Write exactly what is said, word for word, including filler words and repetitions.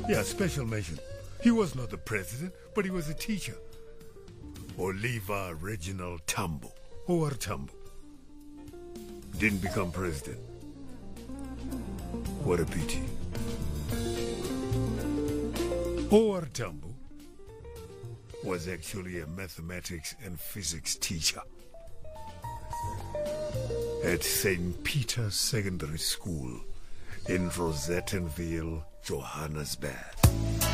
Yeah, special mention. He was not the president, but he was a teacher. Oliver Reginald Tambo. O R Tambo. Didn't become president. What a pity. O R Tambo was actually a mathematics and physics teacher at Saint Peter's Secondary School in Rosettenville, Johannesburg.